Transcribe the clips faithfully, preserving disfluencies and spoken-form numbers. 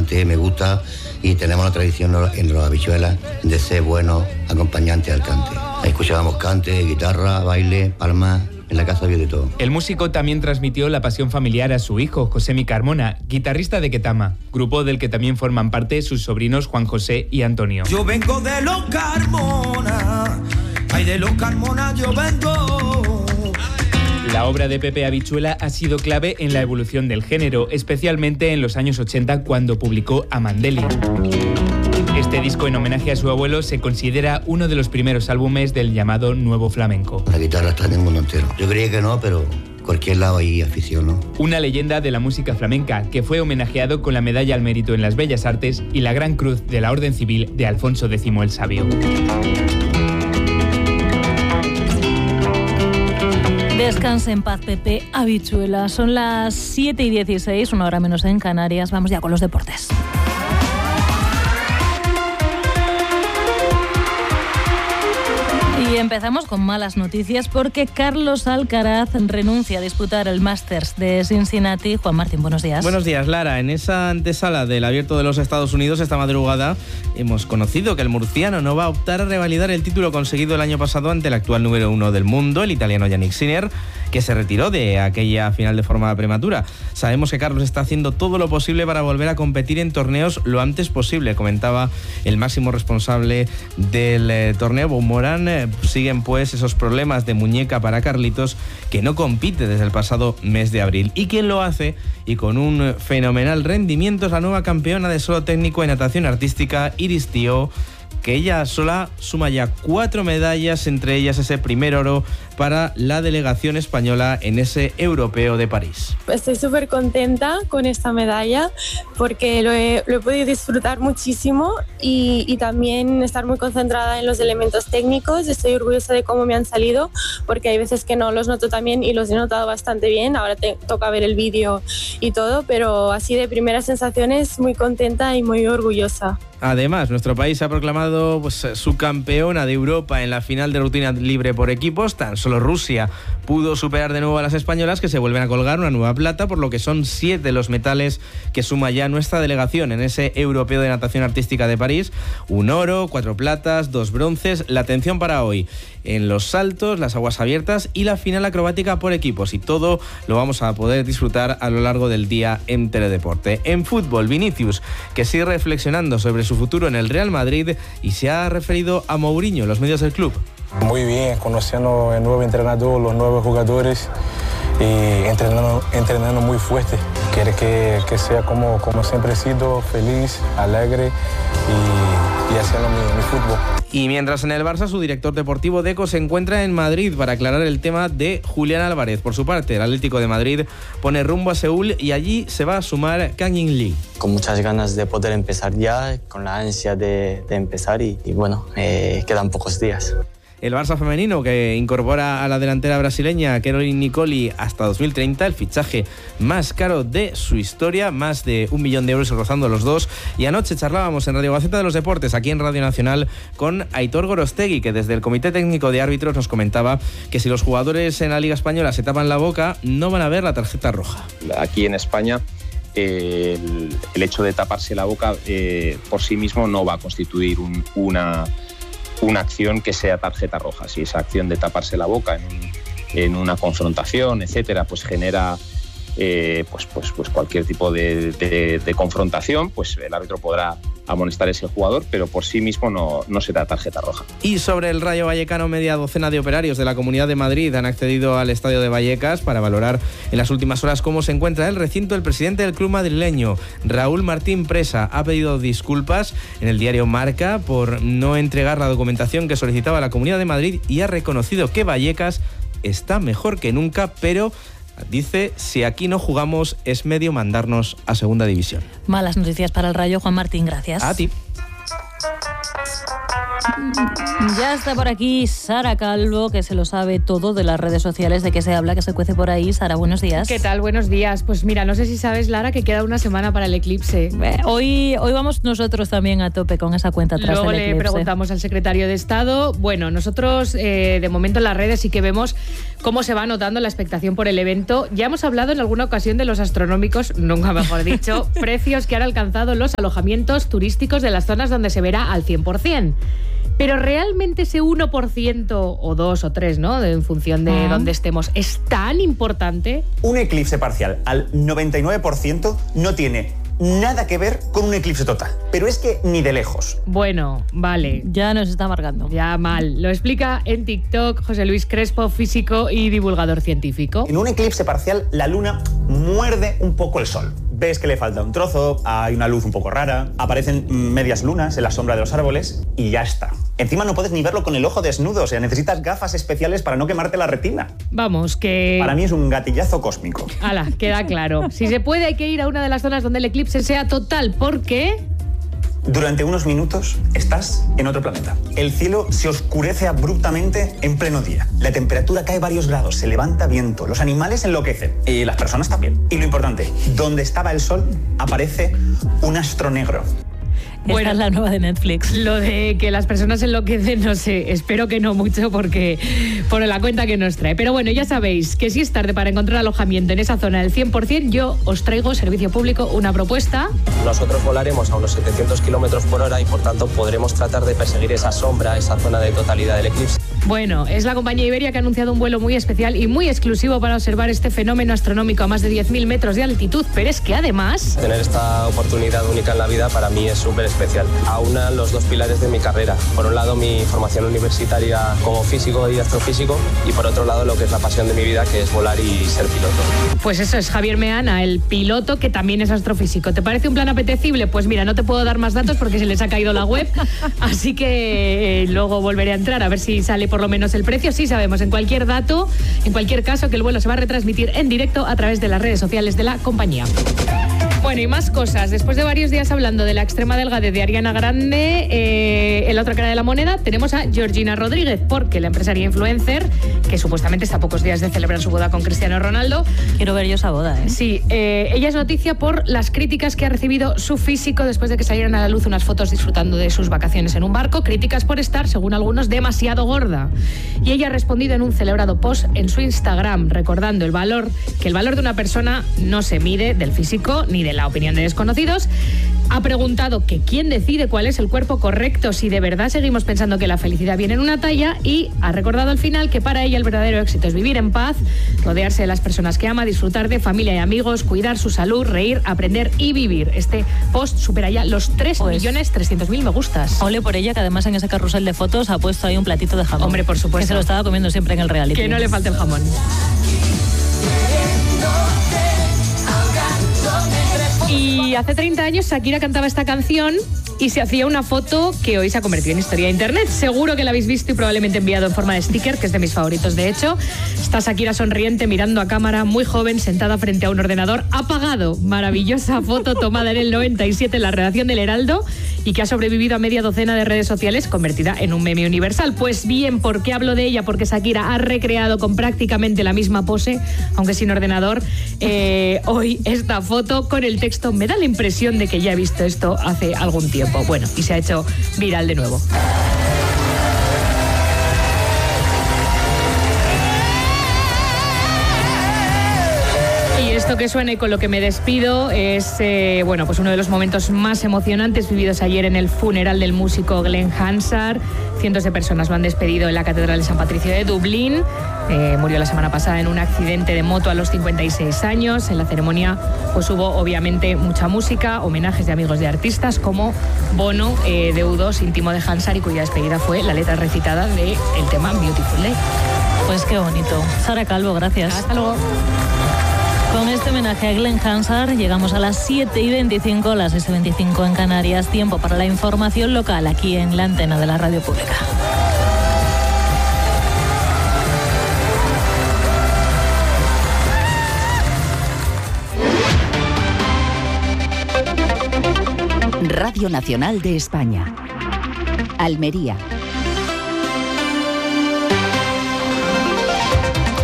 cante me gusta y tenemos la tradición en los Habichuelas de ser buenos acompañantes al cante. Escuchábamos cante, guitarra, baile, palmas. En la casa había de todo. El músico también transmitió la pasión familiar a su hijo, Josemi Carmona, guitarrista de Ketama, grupo del que también forman parte sus sobrinos Juan José y Antonio. Yo vengo de los Carmona, ay, de los Carmona yo vengo. La obra de Pepe Habichuela ha sido clave en la evolución del género, especialmente en los años ochenta cuando publicó Amandeli. Este disco, en homenaje a su abuelo, se considera uno de los primeros álbumes del llamado Nuevo Flamenco. La guitarra está en el mundo entero. Yo creía que no, pero cualquier lado hay afición, ¿no? Una leyenda de la música flamenca que fue homenajeado con la Medalla al Mérito en las Bellas Artes y la Gran Cruz de la Orden Civil de Alfonso X el Sabio. Descanse en paz, Pepe Habichuela. Son las siete y dieciséis, una hora menos en Canarias. Vamos ya con los deportes. Y empezamos con malas noticias porque Carlos Alcaraz renuncia a disputar el Masters de Cincinnati. Juan Martín, buenos días. Buenos días, Lara. En esa antesala del Abierto de los Estados Unidos esta madrugada hemos conocido que el murciano no va a optar a revalidar el título conseguido el año pasado ante el actual número uno del mundo, el italiano Yannick Sinner, que se retiró de aquella final de forma prematura. Sabemos que Carlos está haciendo todo lo posible para volver a competir en torneos lo antes posible, comentaba el máximo responsable del eh, torneo, Bob Moran. Eh, siguen pues esos problemas de muñeca para Carlitos, que no compite desde el pasado mes de abril. Y quien lo hace, y con un fenomenal rendimiento, es la nueva campeona de solo técnico en natación artística, Iris Tío, que ella sola suma ya cuatro medallas, entre ellas ese primer oro para la delegación española en ese europeo de París. Estoy súper contenta con esta medalla porque lo he, lo he podido disfrutar muchísimo y, y también estar muy concentrada en los elementos técnicos. Estoy orgullosa de cómo me han salido porque hay veces que no los noto tan bien y los he notado bastante bien. Ahora te toca ver el vídeo y todo, pero así de primeras sensaciones muy contenta y muy orgullosa. Además, nuestro país ha proclamado pues, subcampeona de Europa en la final de rutina libre por equipos. Tan solo Rusia pudo superar de nuevo a las españolas, que se vuelven a colgar una nueva plata, por lo que son siete los metales que suma ya nuestra delegación en ese europeo de natación artística de París. Un oro, cuatro platas, dos bronces. La atención para hoy en los saltos, las aguas abiertas y la final acrobática por equipos. Y todo lo vamos a poder disfrutar a lo largo del día en Teledeporte. En fútbol, Vinicius, que sigue reflexionando sobre su futuro en el Real Madrid y se ha referido a Mourinho en los medios del club. Muy bien, conociendo el nuevo entrenador, los nuevos jugadores y entrenando, entrenando muy fuerte. Quiere que, que sea como, como siempre he sido, feliz, alegre y, y haciendo mi, mi fútbol. Y mientras en el Barça, su director deportivo Deco se encuentra en Madrid para aclarar el tema de Julián Álvarez. Por su parte, el Atlético de Madrid pone rumbo a Seúl y allí se va a sumar Kang In Lee. Con muchas ganas de poder empezar ya, con la ansia de, de empezar y, y bueno, eh, quedan pocos días. El Barça femenino, que incorpora a la delantera brasileña Caroline Nicoli hasta dos mil treinta, el fichaje más caro de su historia, más de un millón de euros rozando los dos. Y anoche charlábamos en Radio Gaceta de los Deportes, aquí en Radio Nacional, con Aitor Gorostegui, que desde el Comité Técnico de Árbitros nos comentaba que si los jugadores en la Liga Española se tapan la boca, no van a ver la tarjeta roja. Aquí en España, eh, el, el hecho de taparse la boca eh, por sí mismo no va a constituir un, una... una acción que sea tarjeta roja. Si esa acción de taparse la boca en, un, en una confrontación, etcétera, pues genera eh, pues, pues, pues cualquier tipo de, de, de confrontación, pues el árbitro podrá amonestar a ese jugador, pero por sí mismo no, no será tarjeta roja. Y sobre el Rayo Vallecano, media docena de operarios de la Comunidad de Madrid han accedido al estadio de Vallecas para valorar en las últimas horas cómo se encuentra el recinto. El presidente del club madrileño, Raúl Martín Presa, ha pedido disculpas en el diario Marca por no entregar la documentación que solicitaba la Comunidad de Madrid y ha reconocido que Vallecas está mejor que nunca, pero dice, si aquí no jugamos es medio mandarnos a segunda división. Malas noticias para el Rayo. Juan Martín, gracias. A ti. Ya está por aquí Sara Calvo, que se lo sabe todo de las redes sociales, de qué se habla, que se cuece por ahí. Sara, buenos días. ¿Qué tal? Buenos días. Pues mira, no sé si sabes, Lara, que queda una semana para el eclipse. Eh, hoy, hoy vamos nosotros también a tope con esa cuenta atrás Luego del eclipse. Le preguntamos al secretario de Estado. Bueno, nosotros eh, de momento en las redes sí que vemos cómo se va notando la expectación por el evento. Ya hemos hablado en alguna ocasión de los astronómicos, nunca mejor dicho, precios que han alcanzado los alojamientos turísticos de las zonas donde se verá al cien por ciento. Pero realmente ese uno por ciento o dos o tres, ¿no? En función de uh-huh. dónde estemos, ¿es tan importante? Un eclipse parcial al noventa y nueve por ciento no tiene nada que ver con un eclipse total. Pero es que ni de lejos. Bueno, vale. Ya nos está marcando. Ya mal. Lo explica en TikTok José Luis Crespo, físico y divulgador científico. En un eclipse parcial, la luna muerde un poco el sol. Ves que le falta un trozo, hay una luz un poco rara, aparecen medias lunas en la sombra de los árboles y ya está. Encima no puedes ni verlo con el ojo desnudo, o sea, necesitas gafas especiales para no quemarte la retina. Vamos, que... Para mí es un gatillazo cósmico. Hala, queda claro. Si se puede, hay que ir a una de las zonas donde el eclipse sea total, porque... Durante unos minutos estás en otro planeta. El cielo se oscurece abruptamente en pleno día. La temperatura cae varios grados, se levanta viento, los animales enloquecen y las personas también. Y lo importante, donde estaba el sol aparece un astro negro. Bueno, esta es la nueva de Netflix. Lo de que las personas enloquecen, no sé, espero que no mucho porque por la cuenta que nos trae. Pero bueno, ya sabéis que si es tarde para encontrar alojamiento en esa zona del cien por ciento, yo os traigo, servicio público, una propuesta. Nosotros volaremos a unos setecientos kilómetros por hora y por tanto podremos tratar de perseguir esa sombra, esa zona de totalidad del eclipse. Bueno, es la compañía Iberia que ha anunciado un vuelo muy especial y muy exclusivo para observar este fenómeno astronómico a más de diez mil metros de altitud, pero es que además... Tener esta oportunidad única en la vida para mí es súper especial. Aunan los dos pilares de mi carrera. Por un lado, mi formación universitaria como físico y astrofísico y por otro lado, lo que es la pasión de mi vida, que es volar y ser piloto. Pues eso es Javier Meana, el piloto que también es astrofísico. ¿Te parece un plan apetecible? Pues mira, no te puedo dar más datos porque se les ha caído la web, así que eh, luego volveré a entrar a ver si sale por lo menos el precio. Sí sabemos en cualquier dato, en cualquier caso, que el vuelo se va a retransmitir en directo a través de las redes sociales de la compañía. Bueno, y más cosas. Después de varios días hablando de la extrema delgadez de Ariana Grande, eh, en la otra cara de la moneda tenemos a Georgina Rodríguez, porque la empresaria influencer, que supuestamente está a pocos días de celebrar su boda con Cristiano Ronaldo... Quiero ver yo esa boda, ¿eh? Sí, eh, ella es noticia por las críticas que ha recibido su físico después de que salieran a la luz unas fotos disfrutando de sus vacaciones en un barco, críticas por estar, según algunos, demasiado gorda. Y ella ha respondido en un celebrado post en su Instagram, recordando el valor, que el valor de una persona no se mide del físico ni de la opinión de desconocidos. Ha preguntado que quién decide cuál es el cuerpo correcto, si de verdad seguimos pensando que la felicidad viene en una talla, y ha recordado al final que para ella el verdadero éxito es vivir en paz, rodearse de las personas que ama, disfrutar de familia y amigos, cuidar su salud, reír, aprender y vivir. Este post supera ya los tres millones trescientos mil me gustas. Ole por ella, que además en ese carrusel de fotos ha puesto ahí un platito de jamón. Hombre, por supuesto. Que se lo estaba comiendo siempre en el reality. Que no le falte el jamón. Y hace treinta años Shakira cantaba esta canción y se hacía una foto que hoy se ha convertido en historia de internet. Seguro que la habéis visto y probablemente enviado en forma de sticker, que es de mis favoritos de hecho. Está Shakira sonriente, mirando a cámara, muy joven, sentada frente a un ordenador apagado. Maravillosa foto tomada en el noventa y siete en la redacción del Heraldo y que ha sobrevivido a media docena de redes sociales, convertida en un meme universal. Pues bien, ¿por qué hablo de ella? Porque Shakira ha recreado con prácticamente la misma pose, aunque sin ordenador, eh, hoy esta foto con el texto: me da la impresión de que ya he visto esto hace algún tiempo. Bueno, y se ha hecho viral de nuevo. Esto que suena y con lo que me despido es eh, bueno, pues uno de los momentos más emocionantes vividos ayer en el funeral del músico Glenn Hansard. Cientos de personas lo han despedido en la Catedral de San Patricio de Dublín. Eh, murió la semana pasada en un accidente de moto a los cincuenta y seis años. En la ceremonia pues hubo obviamente mucha música, homenajes de amigos de artistas como Bono, eh, de U dos, íntimo de Hansard, y cuya despedida fue la letra recitada del tema Beautiful Day. Pues qué bonito. Sara Calvo, gracias. Hasta luego. Con este homenaje a Glenn Hansard llegamos a las siete y veinticinco, las seis y veinticinco en Canarias. Tiempo para la información local aquí en la antena de la Radio Pública. Radio Nacional de España. Almería.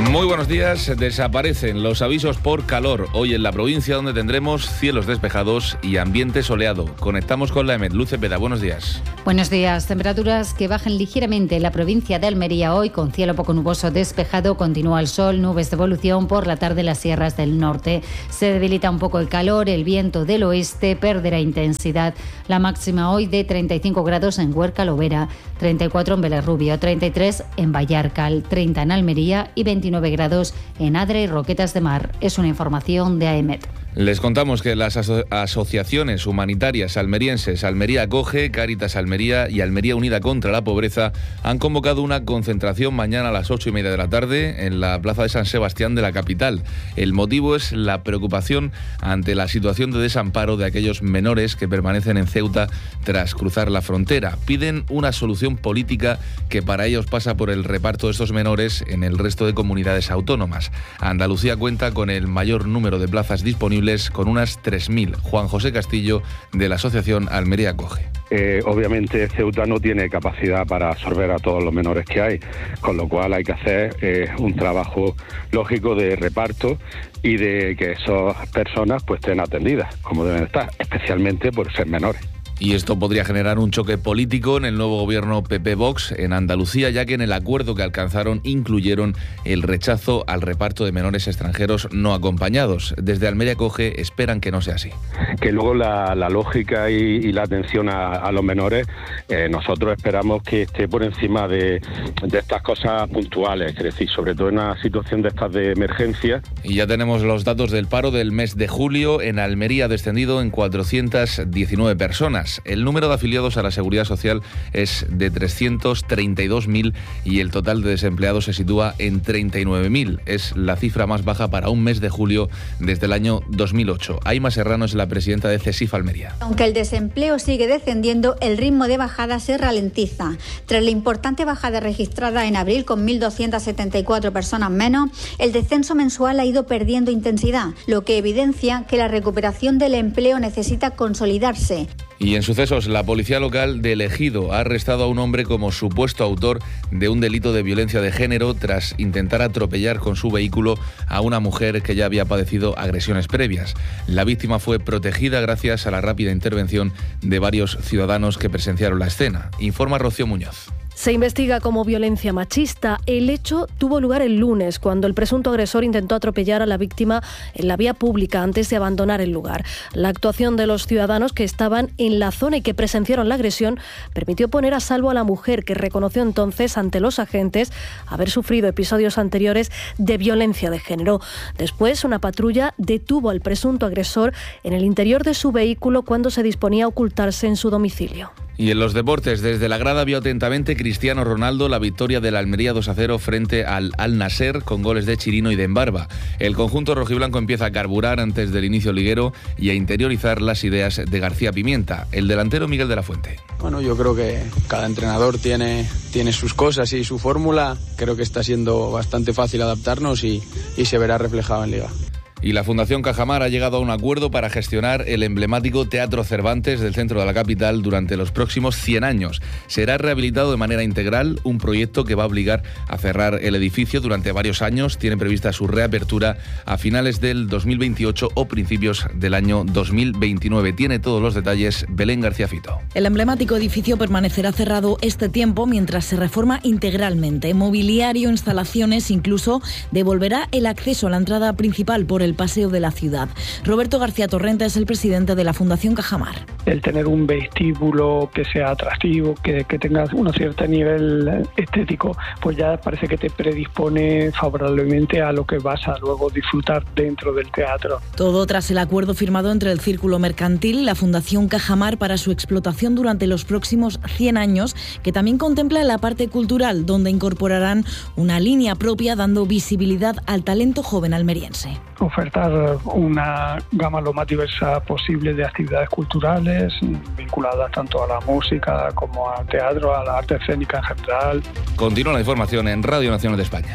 Muy buenos días. Desaparecen los avisos por calor hoy en la provincia, donde tendremos cielos despejados y ambiente soleado. Conectamos con la EMET. Luz Cepeda, buenos días. Buenos días. Temperaturas que bajan ligeramente en la provincia de Almería hoy, con cielo poco nuboso despejado. Continúa el sol, nubes de evolución por la tarde en las sierras del norte. Se debilita un poco el calor, el viento del oeste perderá intensidad. La máxima hoy de treinta y cinco grados en Huerca Lovera, treinta y cuatro en Belerrubio, treinta y tres en Vallarcal, treinta en Almería y veintinueve grados en Adra y Roquetas de Mar. Es una información de AEMET. Les contamos que las aso- asociaciones humanitarias almerienses Almería Acoge, Cáritas Almería y Almería Unida contra la Pobreza han convocado una concentración mañana a las ocho y media de la tarde en la plaza de San Sebastián de la capital. El motivo es la preocupación ante la situación de desamparo de aquellos menores que permanecen en Ceuta tras cruzar la frontera. Piden una solución política que para ellos pasa por el reparto de estos menores en el resto de comunidades autónomas. Andalucía cuenta con el mayor número de plazas disponibles, con unas tres mil. Juan José Castillo, de la asociación Almería Acoge. Eh, obviamente Ceuta no tiene capacidad para absorber a todos los menores que hay, con lo cual hay que hacer eh, un trabajo lógico de reparto y de que esas personas pues estén atendidas como deben estar, especialmente por ser menores. Y esto podría generar un choque político en el nuevo gobierno P P-Vox en Andalucía, ya que en el acuerdo que alcanzaron incluyeron el rechazo al reparto de menores extranjeros no acompañados. Desde Almería Acoge esperan que no sea así. Que luego la, la lógica y, y la atención a, a los menores, eh, nosotros esperamos que esté por encima de, de estas cosas puntuales, es decir, sobre todo en una situación de estas de emergencia. Y ya tenemos los datos del paro del mes de julio. En Almería ha descendido en cuatrocientas diecinueve personas. El número de afiliados a la Seguridad Social es de trescientos treinta y dos mil y el total de desempleados se sitúa en treinta y nueve mil. Es la cifra más baja para un mes de julio desde el año dos mil ocho. Aima Serrano es la presidenta de CESIF Almería. Aunque el desempleo sigue descendiendo, el ritmo de bajada se ralentiza. Tras la importante bajada registrada en abril con mil doscientas setenta y cuatro personas menos, el descenso mensual ha ido perdiendo intensidad, lo que evidencia que la recuperación del empleo necesita consolidarse. Y en sucesos, la policía local de Ejido ha arrestado a un hombre como supuesto autor de un delito de violencia de género tras intentar atropellar con su vehículo a una mujer que ya había padecido agresiones previas. La víctima fue protegida gracias a la rápida intervención de varios ciudadanos que presenciaron la escena. Informa Rocío Muñoz. Se investiga como violencia machista. El hecho tuvo lugar el lunes, cuando el presunto agresor intentó atropellar a la víctima en la vía pública antes de abandonar el lugar. La actuación de los ciudadanos que estaban en la zona y que presenciaron la agresión permitió poner a salvo a la mujer, que reconoció entonces ante los agentes haber sufrido episodios anteriores de violencia de género. Después, una patrulla detuvo al presunto agresor en el interior de su vehículo cuando se disponía a ocultarse en su domicilio. Y en los deportes, desde la grada vio atentamente Cristiano Ronaldo la victoria del Almería dos a cero frente al Al Nasser con goles de Chirino y de Embarba. El conjunto rojiblanco empieza a carburar antes del inicio liguero y a interiorizar las ideas de García Pimienta. El delantero Miguel de la Fuente. Bueno, yo creo que cada entrenador tiene, tiene sus cosas y su fórmula. Creo que está siendo bastante fácil adaptarnos y, y se verá reflejado en Liga. Y la Fundación Cajamar ha llegado a un acuerdo para gestionar el emblemático Teatro Cervantes del centro de la capital durante los próximos cien años. Será rehabilitado de manera integral, un proyecto que va a obligar a cerrar el edificio durante varios años. Tiene prevista su reapertura a finales del dos mil veintiocho o principios del año dos mil veintinueve. Tiene todos los detalles Belén García Fito. El emblemático edificio permanecerá cerrado este tiempo mientras se reforma integralmente. Mobiliario, instalaciones, incluso devolverá el acceso a la entrada principal por el el paseo de la ciudad. Roberto García Torrenta es el presidente de la Fundación Cajamar. El tener un vestíbulo que sea atractivo, que, que tenga un cierto nivel estético, pues ya parece que te predispone favorablemente a lo que vas a luego disfrutar dentro del teatro. Todo tras el acuerdo firmado entre el Círculo Mercantil y la Fundación Cajamar para su explotación durante los próximos cien años, que también contempla la parte cultural, donde incorporarán una línea propia dando visibilidad al talento joven almeriense. Ofertar una gama lo más diversa posible de actividades culturales vinculadas tanto a la música como al teatro, a la arte escénica en general. Continúa la información en Radio Nacional de España.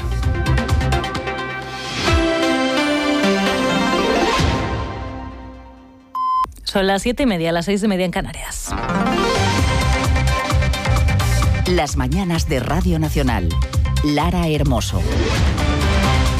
Son las siete y media, las seis y media en Canarias. Las mañanas de Radio Nacional. Lara Hermoso.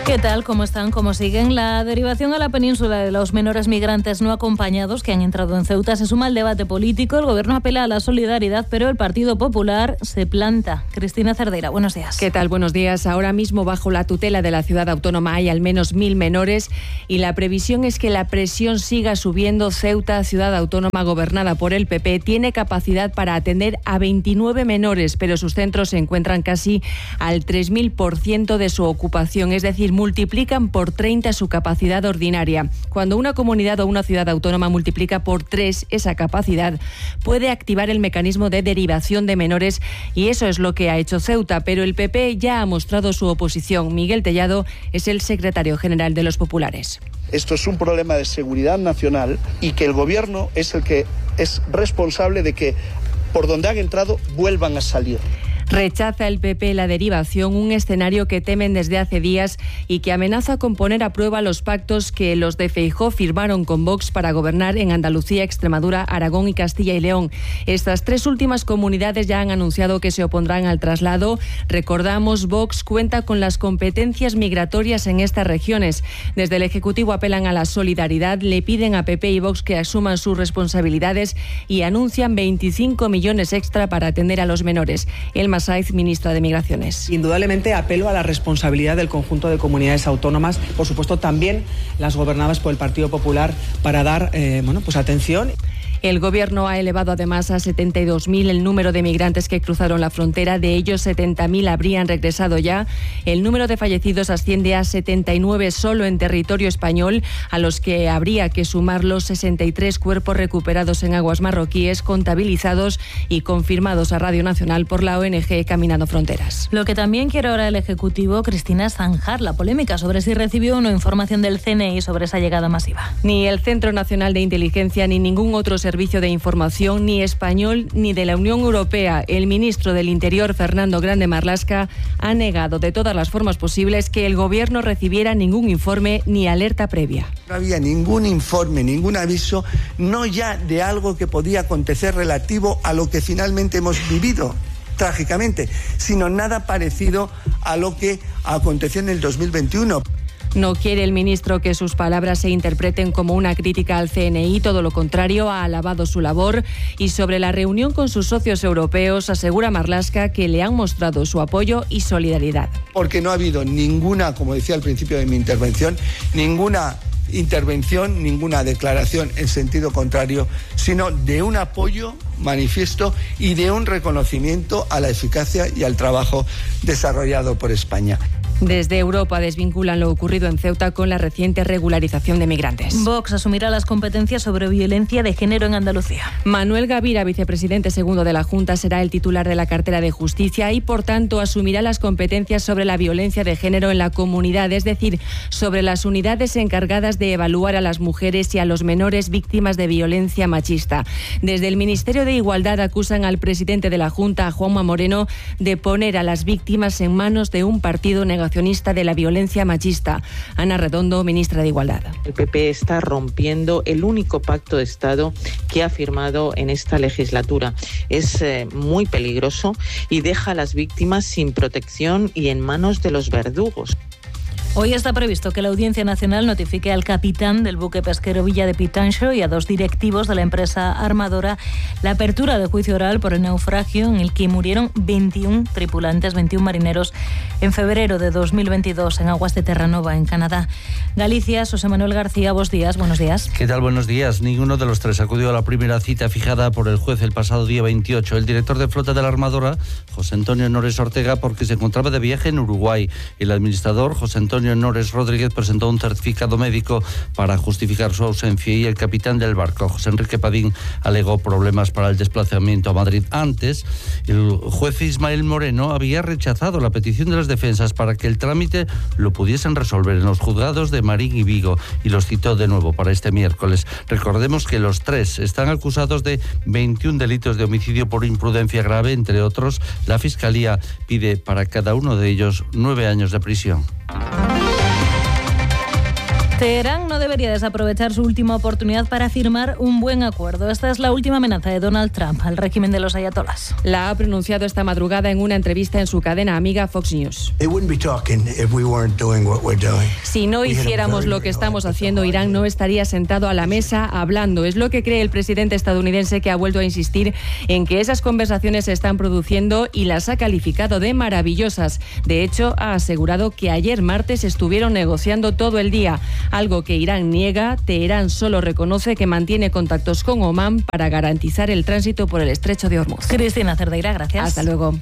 ¿Qué tal? ¿Cómo están? ¿Cómo siguen? La derivación a la península de los menores migrantes no acompañados que han entrado en Ceuta se suma al debate político. El gobierno apela a la solidaridad, pero el Partido Popular se planta. Cristina Cerdeira, buenos días. ¿Qué tal? Buenos días. Ahora mismo, bajo la tutela de la ciudad autónoma, hay al menos mil menores y la previsión es que la presión siga subiendo. Ceuta, ciudad autónoma gobernada por el P P, tiene capacidad para atender a veintinueve menores, pero sus centros se encuentran casi al tres mil por ciento de su ocupación, es decir, multiplican por treinta su capacidad ordinaria. Cuando una comunidad o una ciudad autónoma multiplica por tres esa capacidad, puede activar el mecanismo de derivación de menores y eso es lo que ha hecho Ceuta, pero el P P ya ha mostrado su oposición. Miguel Tellado es el secretario general de los populares. Esto es un problema de seguridad nacional y que el gobierno es el que es responsable de que por donde han entrado vuelvan a salir. Rechaza el P P la derivación, un escenario que temen desde hace días y que amenaza con poner a prueba los pactos que los de Feijóo firmaron con Vox para gobernar en Andalucía, Extremadura, Aragón y Castilla y León. Estas tres últimas comunidades ya han anunciado que se opondrán al traslado. Recordamos, Vox cuenta con las competencias migratorias en estas regiones. Desde el Ejecutivo apelan a la solidaridad, le piden a P P y Vox que asuman sus responsabilidades y anuncian veinticinco millones extra para atender a los menores. El Saiz, ministra de Migraciones. Indudablemente apelo a la responsabilidad del conjunto de comunidades autónomas, por supuesto también las gobernadas por el Partido Popular, para dar eh, bueno, pues atención. El Gobierno ha elevado además a setenta y dos mil el número de migrantes que cruzaron la frontera. De ellos, setenta mil habrían regresado ya. El número de fallecidos asciende a setenta y nueve solo en territorio español, a los que habría que sumar los sesenta y tres cuerpos recuperados en aguas marroquíes, contabilizados y confirmados a Radio Nacional por la O N G Caminando Fronteras. Lo que también quiere ahora el Ejecutivo, Cristina, es zanjar la polémica sobre si recibió o no información del C N I sobre esa llegada masiva. Ni el Centro Nacional de Inteligencia ni ningún otro servicio Servicio de Información, ni español ni de la Unión Europea. El ministro del Interior, Fernando Grande Marlaska, ha negado de todas las formas posibles que el Gobierno recibiera ningún informe ni alerta previa. No había ningún informe, ningún aviso, no ya de algo que podía acontecer relativo a lo que finalmente hemos vivido trágicamente, sino nada parecido a lo que aconteció en el dos mil veintiuno. No quiere el ministro que sus palabras se interpreten como una crítica al C N I, todo lo contrario, ha alabado su labor. Y sobre la reunión con sus socios europeos, asegura Marlaska que le han mostrado su apoyo y solidaridad. Porque no ha habido ninguna, como decía al principio de mi intervención, ninguna intervención, ninguna declaración en sentido contrario, sino de un apoyo manifiesto y de un reconocimiento a la eficacia y al trabajo desarrollado por España. Desde Europa desvinculan lo ocurrido en Ceuta con la reciente regularización de migrantes. Vox asumirá las competencias sobre violencia de género en Andalucía. Manuel Gavira, vicepresidente segundo de la Junta, será el titular de la cartera de Justicia y, por tanto, asumirá las competencias sobre la violencia de género en la comunidad, es decir, sobre las unidades encargadas de evaluar a las mujeres y a los menores víctimas de violencia machista. Desde el Ministerio de Igualdad acusan al presidente de la Junta, a Juanma Moreno, de poner a las víctimas en manos de un partido negacionista de la violencia machista. Ana Redondo, ministra de Igualdad. El P P está rompiendo el único pacto de Estado que ha firmado en esta legislatura. Es eh, muy peligroso y deja a las víctimas sin protección y en manos de los verdugos. Hoy está previsto que la Audiencia Nacional notifique al capitán del buque pesquero Villa de Pitancho y a dos directivos de la empresa armadora la apertura de juicio oral por el naufragio en el que murieron veintiún tripulantes, veintiún marineros, en febrero de dos mil veintidós en aguas de Terranova, en Canadá. Galicia, José Manuel García, buenos días, buenos días. ¿Qué tal? Buenos días. Ninguno de los tres acudió a la primera cita fijada por el juez el pasado día veintiocho. El director de flota de la armadora, José Antonio Nores Ortega, porque se encontraba de viaje en Uruguay. El administrador, José Antonio Nores Rodríguez, presentó un certificado médico para justificar su ausencia y el capitán del barco, José Enrique Padín, alegó problemas para el desplazamiento a Madrid. Antes, el juez Ismael Moreno había rechazado la petición de las defensas para que el trámite lo pudiesen resolver en los juzgados de Marín y Vigo y los citó de nuevo para este miércoles. Recordemos que los tres están acusados de veintiún delitos de homicidio por imprudencia grave, entre otros. La Fiscalía pide para cada uno de ellos nueve años de prisión. Teherán no debería desaprovechar su última oportunidad para firmar un buen acuerdo. Esta es la última amenaza de Donald Trump al régimen de los ayatolás. La ha pronunciado esta madrugada en una entrevista en su cadena amiga Fox News. Si no hiciéramos lo que estamos haciendo, Irán no estaría sentado a la mesa hablando. Es lo que cree el presidente estadounidense, que ha vuelto a insistir en que esas conversaciones se están produciendo y las ha calificado de maravillosas. De hecho, ha asegurado que ayer martes estuvieron negociando todo el día. Algo que Irán niega. Teherán solo reconoce que mantiene contactos con Omán para garantizar el tránsito por el estrecho de Hormuz. Cristina Cerdeira, gracias. Hasta luego.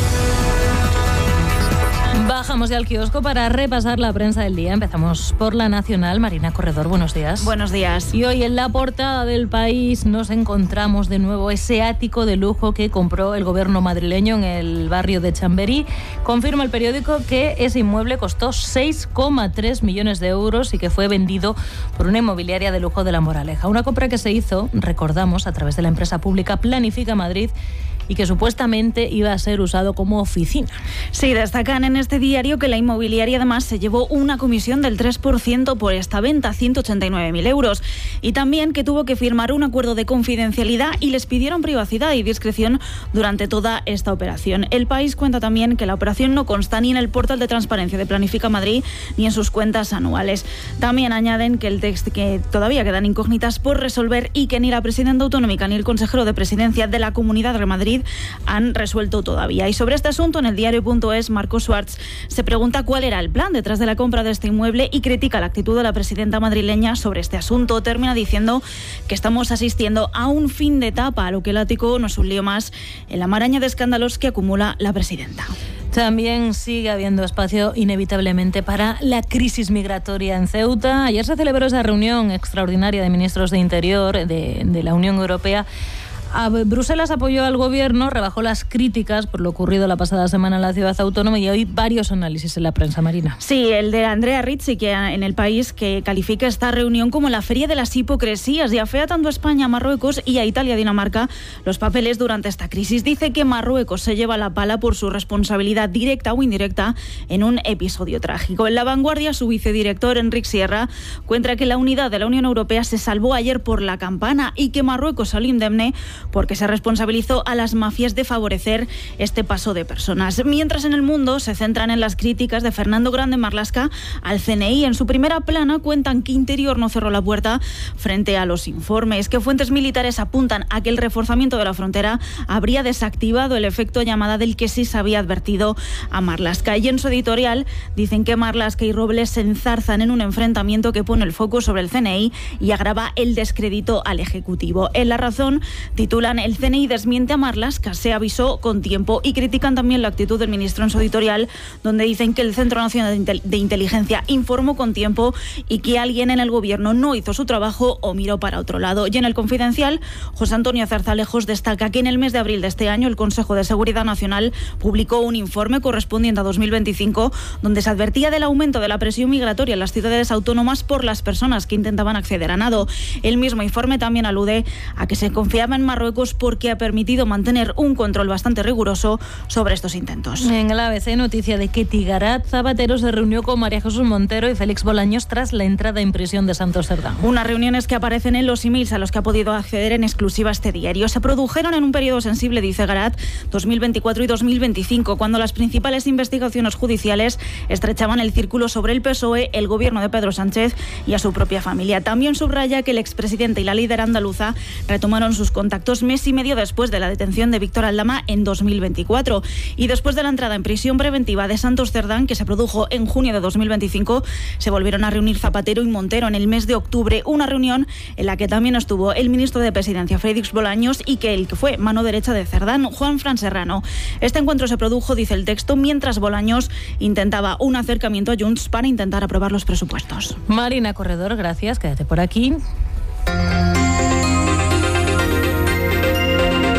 Bajamos ya al kiosco para repasar la prensa del día. Empezamos por La Nacional. Marina Corredor, buenos días. Buenos días. Y hoy en la portada del País nos encontramos de nuevo ese ático de lujo que compró el gobierno madrileño en el barrio de Chamberí. Confirma el periódico que ese inmueble costó seis coma tres millones de euros y que fue vendido por una inmobiliaria de lujo de La Moraleja. Una compra que se hizo, recordamos, a través de la empresa pública Planifica Madrid, y que supuestamente iba a ser usado como oficina. Sí, destacan en este diario que la inmobiliaria además se llevó una comisión del tres por ciento por esta venta, ciento ochenta y nueve mil euros. Y también que tuvo que firmar un acuerdo de confidencialidad y les pidieron privacidad y discreción durante toda esta operación. El País cuenta también que la operación no consta ni en el portal de transparencia de Planifica Madrid ni en sus cuentas anuales. También añaden que el texto que todavía quedan incógnitas por resolver y que ni la presidenta autonómica ni el consejero de presidencia de la Comunidad de Madrid han resuelto todavía. Y sobre este asunto, en el diario punto es, Marco Schwartz se pregunta cuál era el plan detrás de la compra de este inmueble y critica la actitud de la presidenta madrileña sobre este asunto. Termina diciendo que estamos asistiendo a un fin de etapa, a lo que el ático no es un lío más en la maraña de escándalos que acumula la presidenta. También sigue habiendo espacio inevitablemente para la crisis migratoria en Ceuta. Ayer se celebró esa reunión extraordinaria de ministros de Interior de, de la Unión Europea. A Bruselas apoyó al gobierno, rebajó las críticas por lo ocurrido la pasada semana en la ciudad autónoma, y hoy varios análisis en la prensa, Marina. Sí, el de Andrea Rizzi, que en el País, que califica esta reunión como la feria de las hipocresías y afea tanto a España, a Marruecos y a Italia, Dinamarca, los papeles durante esta crisis. Dice que Marruecos se lleva la pala por su responsabilidad directa o indirecta en un episodio trágico. En La Vanguardia, su vicedirector, Enric Sierra, cuenta que la unidad de la Unión Europea se salvó ayer por la campana y que Marruecos salió indemne porque se responsabilizó a las mafias de favorecer este paso de personas. Mientras en El Mundo se centran en las críticas de Fernando Grande Marlaska al C N I. En su primera plana cuentan que Interior no cerró la puerta frente a los informes, que fuentes militares apuntan a que el reforzamiento de la frontera habría desactivado el efecto llamada del que sí se había advertido a Marlaska. Y en su editorial dicen que Marlaska y Robles se enzarzan en un enfrentamiento que pone el foco sobre el C N I y agrava el descrédito al Ejecutivo. En La Razón titulan: el C N I desmiente a Marlaska, se avisó con tiempo, y critican también la actitud del ministro en su editorial, donde dicen que el Centro Nacional de Inteligencia informó con tiempo y que alguien en el gobierno no hizo su trabajo o miró para otro lado. Y en El Confidencial, José Antonio Zarzalejos destaca que en el mes de abril de este año el Consejo de Seguridad Nacional publicó un informe correspondiente a dos mil veinticinco donde se advertía del aumento de la presión migratoria en las ciudades autónomas por las personas que intentaban acceder a nado. El mismo informe también alude a que se confiaba en Marruecos porque ha permitido mantener un control bastante riguroso sobre estos intentos. En el A B C, noticia de que Tigarat Zapatero se reunió con María Jesús Montero y Félix Bolaños tras la entrada en prisión de Santos Cerdán. Unas reuniones que aparecen en los emails a los que ha podido acceder en exclusiva este diario. Se produjeron en un periodo sensible, dice Garat, dos mil veinticuatro y dos mil veinticinco, cuando las principales investigaciones judiciales estrechaban el círculo sobre el P S O E, el gobierno de Pedro Sánchez y a su propia familia. También subraya que el expresidente y la líder andaluza retomaron sus contactos mes y medio después de la detención de Víctor Aldama en dos mil veinticuatro. Y después de la entrada en prisión preventiva de Santos Cerdán, que se produjo en junio de dos mil veinticinco, se volvieron a reunir Zapatero y Montero en el mes de octubre, una reunión en la que también estuvo el ministro de Presidencia, Félix Bolaños, y que el que fue mano derecha de Cerdán, Juan Fran Serrano. Este encuentro se produjo, dice el texto, mientras Bolaños intentaba un acercamiento a Junts para intentar aprobar los presupuestos. Marina Corredor, gracias, quédate por aquí. Enseguida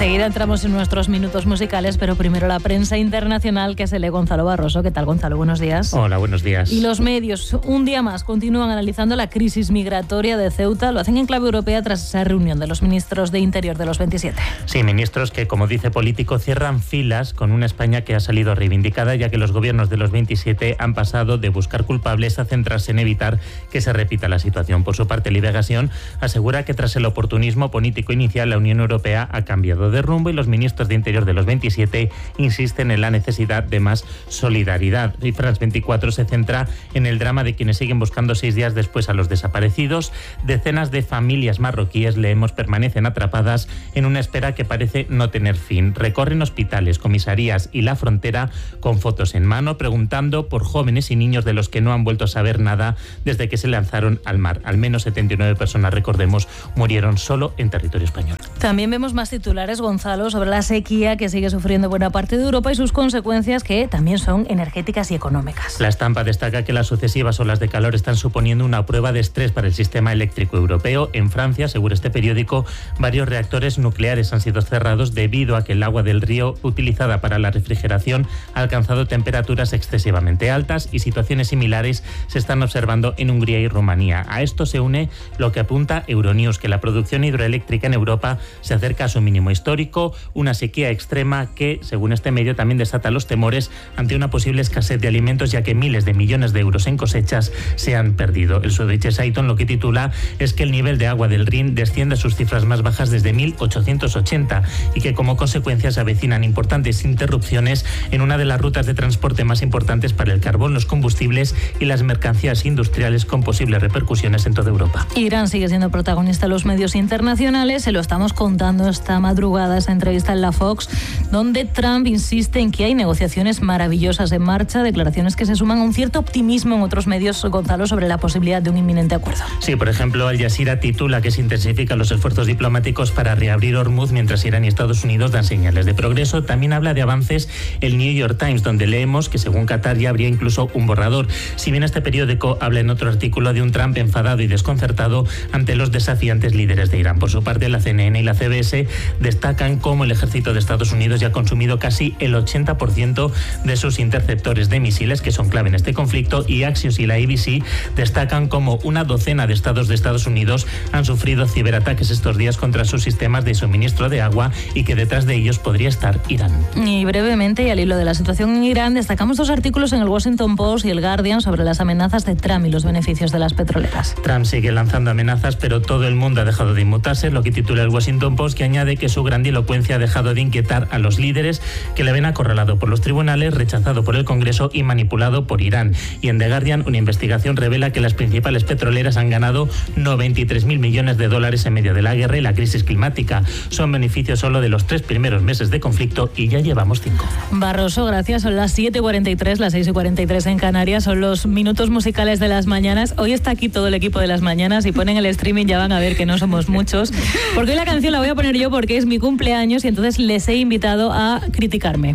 Enseguida entramos en nuestros minutos musicales, pero primero la prensa internacional que se lee Gonzalo Barroso. ¿Qué tal, Gonzalo? Buenos días. Hola, buenos días. Y los medios, un día más, continúan analizando la crisis migratoria de Ceuta. Lo hacen en clave europea tras esa reunión de los ministros de Interior de los veintisiete. Sí, ministros que, como dice Político, cierran filas con una España que ha salido reivindicada, ya que los gobiernos de los veintisiete han pasado de buscar culpables a centrarse en evitar que se repita la situación. Por su parte, Liberación asegura que tras el oportunismo político inicial, la Unión Europea ha cambiado de rumbo y los ministros de Interior de los veintisiete insisten en la necesidad de más solidaridad. Y France veinticuatro se centra en el drama de quienes siguen buscando seis días después a los desaparecidos. Decenas de familias marroquíes, leemos, permanecen atrapadas en una espera que parece no tener fin. Recorren hospitales, comisarías y la frontera con fotos en mano, preguntando por jóvenes y niños de los que no han vuelto a saber nada desde que se lanzaron al mar. Al menos setenta y nueve personas, recordemos, murieron solo en territorio español. También vemos más titulares, Gonzalo, sobre la sequía que sigue sufriendo buena parte de Europa y sus consecuencias, que también son energéticas y económicas. La estampa destaca que las sucesivas olas de calor están suponiendo una prueba de estrés para el sistema eléctrico europeo. En Francia, según este periódico, varios reactores nucleares han sido cerrados debido a que el agua del río utilizada para la refrigeración ha alcanzado temperaturas excesivamente altas, y situaciones similares se están observando en Hungría y Rumanía. A esto se une lo que apunta Euronews, que la producción hidroeléctrica en Europa se acerca a su mínimo histórico, una sequía extrema que, según este medio, también desata los temores ante una posible escasez de alimentos, ya que miles de millones de euros en cosechas se han perdido. El Süddeutsche Zeitung lo que titula es que el nivel de agua del Rin desciende a sus cifras más bajas desde mil ochocientos ochenta y que como consecuencia se avecinan importantes interrupciones en una de las rutas de transporte más importantes para el carbón, los combustibles y las mercancías industriales, con posibles repercusiones en toda Europa. Irán sigue siendo protagonista en los medios internacionales, se lo estamos contando esta madrugada, esa entrevista en la Fox, donde Trump insiste en que hay negociaciones maravillosas en marcha, declaraciones que se suman a un cierto optimismo en otros medios, Gonzalo, sobre la posibilidad de un inminente acuerdo. Sí, por ejemplo, Al Jazeera titula que se intensifican los esfuerzos diplomáticos para reabrir Hormuz, mientras Irán y Estados Unidos dan señales de progreso. También habla de avances el New York Times, donde leemos que según Qatar ya habría incluso un borrador. Si bien este periódico habla en otro artículo de un Trump enfadado y desconcertado ante los desafiantes líderes de Irán. Por su parte, la C N N y la C B S destacan cómo el ejército de Estados Unidos ya ha consumido casi el ochenta por ciento de sus interceptores de misiles, que son clave en este conflicto, y Axios y la A B C destacan cómo una docena de estados de Estados Unidos han sufrido ciberataques estos días contra sus sistemas de suministro de agua y que detrás de ellos podría estar Irán. Y brevemente, y al hilo de la situación en Irán, destacamos dos artículos en el Washington Post y el Guardian sobre las amenazas de Trump y los beneficios de las petroleras. Trump sigue lanzando amenazas, pero todo el mundo ha dejado de inmutarse, lo que titula el Washington Post, que añade que su grandilocuencia ha dejado de inquietar a los líderes, que le ven acorralado por los tribunales, rechazado por el Congreso y manipulado por Irán. Y en The Guardian, una investigación revela que las principales petroleras han ganado noventa y tres mil millones de dólares en medio de la guerra y la crisis climática. Son beneficios solo de los tres primeros meses de conflicto y ya llevamos cinco. Barroso, gracias. Son las siete y cuarenta y tres, las seis y cuarenta y tres en Canarias. Son los minutos musicales de las mañanas. Hoy está aquí todo el equipo de las mañanas y ponen el streaming, ya van a ver que no somos muchos. Porque hoy la canción la voy a poner yo porque es mi cumpleaños y entonces les he invitado a criticarme.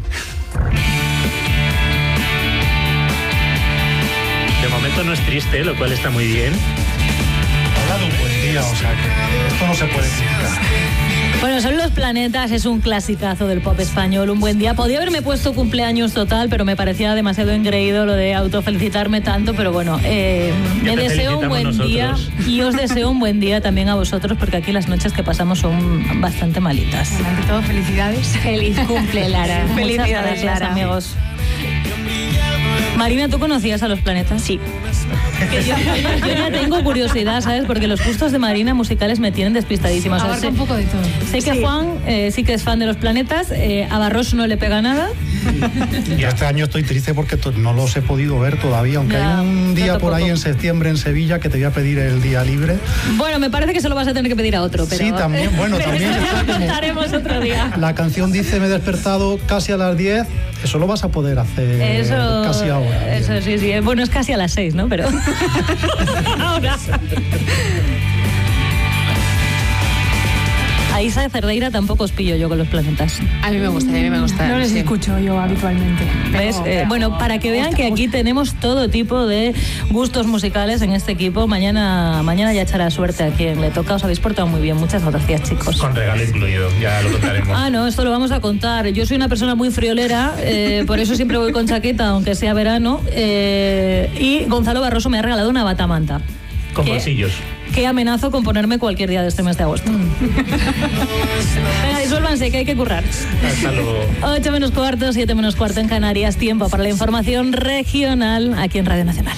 De momento no es triste, lo cual está muy bien. Ha dado un buen día, o sea que esto no se puede criticar. Bueno, son Los Planetas, es un clasicazo del pop español, un buen día. Podía haberme puesto cumpleaños total, pero me parecía demasiado engreído lo de autofelicitarme tanto, pero bueno, eh, me deseo un buen nosotros. día y os deseo un buen día también a vosotros, porque aquí las noches que pasamos son bastante malitas. Bueno, ante todo, felicidades. Feliz cumple, Lara. Felicidades, gracias, Lara. amigos. Marina, ¿tú conocías a Los Planetas? Sí. Que yo, yo ya tengo curiosidad, ¿sabes? Porque los gustos de Marina musicales me tienen despistadísima. O sea, Abarca sé, un poco de todo. Sé que Sí. Juan eh, sí que es fan de Los Planetas, eh, a Barroso no le pega nada. Y este año estoy triste porque to- no los he podido ver todavía, aunque Ya, hay un día yo por ahí tampoco. en septiembre en Sevilla que te voy a pedir el día libre. Bueno, me parece que se lo vas a tener que pedir a otro, pero... Sí, también, bueno, pero también eso ya está lo como- contaremos otro día. La canción dice me he despertado casi a las diez, eso lo vas a poder hacer Eso, casi ahora. eso sí, sí. Bueno, es casi a las seis, ¿no? Pero ahora. A Isa de Cerdeira tampoco os pillo yo con los planetas. A mí me gusta, a mí me gusta. No les sí. escucho yo habitualmente. ¿Ves? Pero, Eh, bueno, para que vean que aquí tenemos todo tipo de gustos musicales en este equipo. Mañana, mañana ya echará suerte a quien le toca. Os habéis portado muy bien. Muchas gracias, chicos. Con regalo incluido, ya lo contaremos. Ah, no, esto lo vamos a contar. Yo soy una persona muy friolera, eh, por eso siempre voy con chaqueta, aunque sea verano. Eh, y Gonzalo Barroso me ha regalado una batamanta. Con ¿Qué? bolsillos. Que amenazo con ponerme cualquier día de este mes de agosto. Venga, disuélvanse, que hay que currar. Hasta luego. ocho menos cuarto, siete menos cuarto en Canarias. Tiempo para la información regional aquí en Radio Nacional.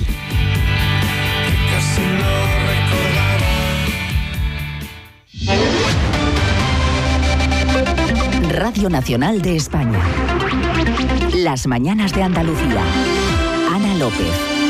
Radio Nacional de España. Las mañanas de Andalucía. Ana López.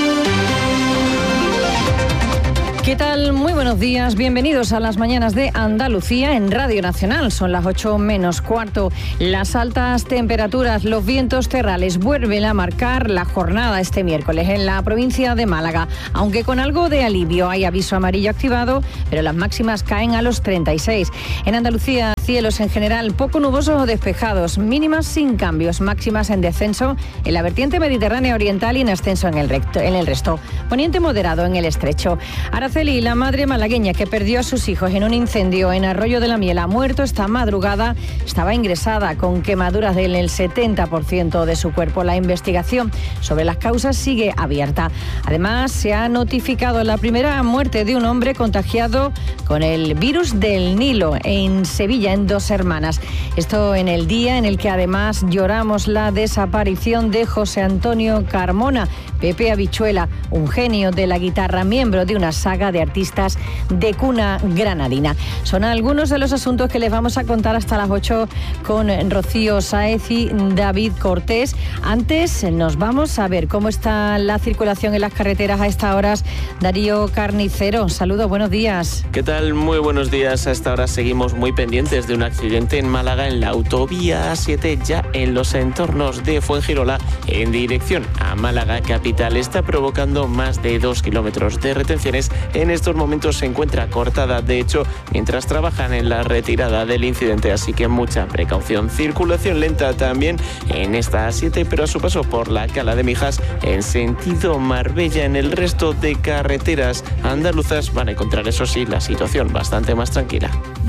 ¿Qué tal? Muy buenos días. Bienvenidos a las mañanas de Andalucía en Radio Nacional. Son las ocho menos cuarto. Las altas temperaturas, los vientos terrales vuelven a marcar la jornada este miércoles en la provincia de Málaga. Aunque con algo de alivio, hay aviso amarillo activado, pero las máximas caen a los treinta y seis. En Andalucía, cielos en general poco nubosos o despejados, mínimas sin cambios, máximas en descenso en la vertiente mediterránea oriental y en ascenso en el, recto, en el resto. Poniente moderado en el estrecho. Araceli, la madre malagueña que perdió a sus hijos en un incendio en Arroyo de la Miel, ha muerto esta madrugada. Estaba ingresada con quemaduras en el setenta por ciento de su cuerpo. La investigación sobre las causas sigue abierta. Además, se ha notificado la primera muerte de un hombre contagiado con el virus del Nilo en Sevilla, en Dos Hermanas. Esto en el día en el que además lloramos la desaparición de José Antonio Carmona, Pepe Habichuela, un genio de la guitarra, miembro de una saga de artistas de cuna granadina. Son algunos de los asuntos que les vamos a contar hasta las ocho con Rocío Sáez y David Cortés. Antes nos vamos a ver cómo está la circulación en las carreteras a estas horas. Darío Carnicero, saludos, buenos días. ¿Qué tal? Muy buenos días. A esta hora seguimos muy pendientes de un accidente en Málaga en la autovía A siete, ya en los entornos de Fuengirola, en dirección a Málaga capital. Está provocando más de dos kilómetros de retenciones. En estos momentos se encuentra cortada, de hecho, mientras trabajan en la retirada del incidente, así que mucha precaución. Circulación lenta también en esta A siete, pero a su paso por la Cala de Mijas en sentido Marbella. En el resto de carreteras andaluzas van a encontrar, eso sí, la situación bastante más tranquila.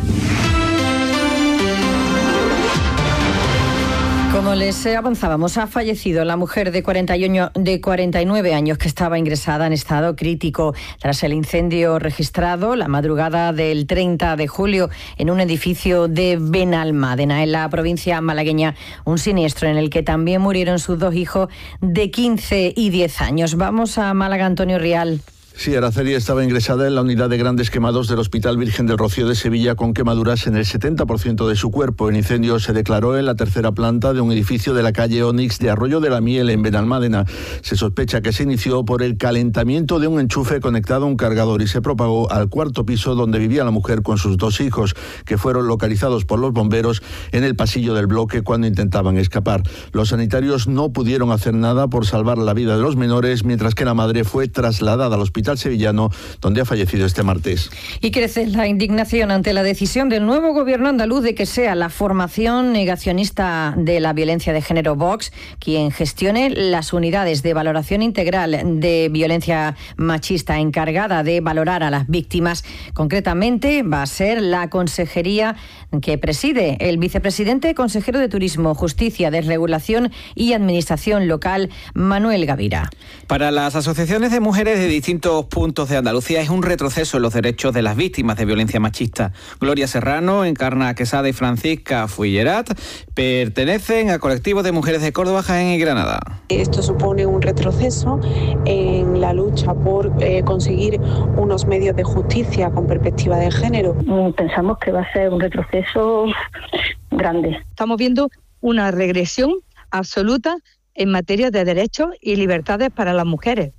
Como les avanzábamos, ha fallecido la mujer de cuarenta y nueve años que estaba ingresada en estado crítico tras el incendio registrado la madrugada del treinta de julio en un edificio de Benalmádena, en la provincia malagueña. Un siniestro en el que también murieron sus dos hijos de quince y diez años. Vamos a Málaga, Antonio Rial. Sí, Araceli estaba ingresada en la unidad de grandes quemados del Hospital Virgen del Rocío de Sevilla con quemaduras en el setenta por ciento de su cuerpo. El incendio se declaró en la tercera planta de un edificio de la calle Onix de Arroyo de la Miel, en Benalmádena. Se sospecha que se inició por el calentamiento de un enchufe conectado a un cargador y se propagó al cuarto piso donde vivía la mujer con sus dos hijos, que fueron localizados por los bomberos en el pasillo del bloque cuando intentaban escapar. Los sanitarios no pudieron hacer nada por salvar la vida de los menores, mientras que la madre fue trasladada al hospital sevillano, donde ha fallecido este martes. Y crece la indignación ante la decisión del nuevo gobierno andaluz de que sea la formación negacionista de la violencia de género Vox quien gestione las unidades de valoración integral de violencia machista encargada de valorar a las víctimas. Concretamente, va a ser la consejería que preside el vicepresidente consejero de Turismo, Justicia, Desregulación y Administración Local, Manuel Gavira. Para las asociaciones de mujeres de distintos puntos de Andalucía es un retroceso en los derechos de las víctimas de violencia machista. Gloria Serrano, Encarna Quesada y Francisca Fuillerat pertenecen a colectivos de mujeres de Córdoba, Jaén y Granada. Esto supone un retroceso en la lucha por eh, conseguir unos medios de justicia con perspectiva de género. Pensamos que va a ser un retroceso grande. Estamos viendo una regresión absoluta en materia de derechos y libertades para las mujeres.